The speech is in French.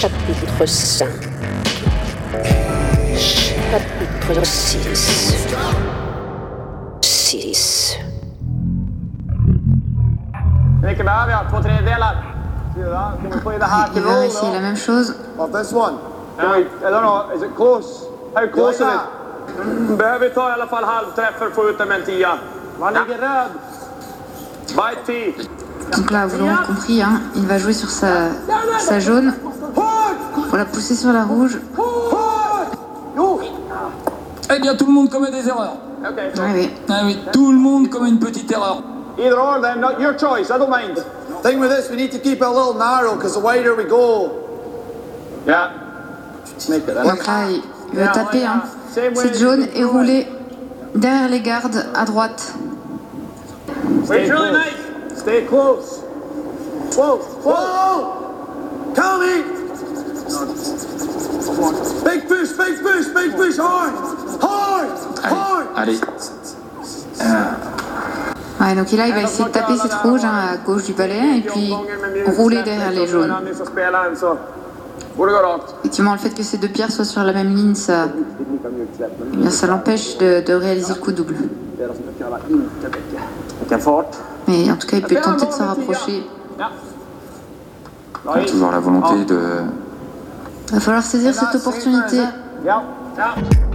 Chapitre 5. Chapitre 6. 6. Mycket behöver jag? 2/3. Can we play the hard Il and va roll? essayer la même chose. Of this one. Can we, I don't know, is it close? How close is it? Behöver vi ta i alla fall halvträff för att få ut den med en 10. Man ligger röd. Bite 10. Donc là, vous l'aurez compris, hein, il va jouer sur sa jaune pour la pousser sur la rouge. Eh bien, tout le monde commet des erreurs. Okay. Oui, oui. Ah oui, tout le monde commet une petite erreur. Either or then, not your choice, I don't mind. Thing with this, we need to keep it a little narrow because the wider we go. Yeah. Make it. Donc là, il va taper hein, cette jaune et rouler derrière les gardes à droite. Stay really nice. Stay close. Whoa, Whoa! Tell me! Big push, hard! Hard! Allez. Ouais, donc là, il va essayer de taper cette rouge hein, à gauche du balai et puis rouler derrière les jaunes. Effectivement, le fait que ces deux pierres soient sur la même ligne, ça l'empêche de réaliser le coup double. Mais en tout cas, il peut tenter de s'en rapprocher. On a toujours la volonté de... Il va falloir saisir cette opportunité. Yeah.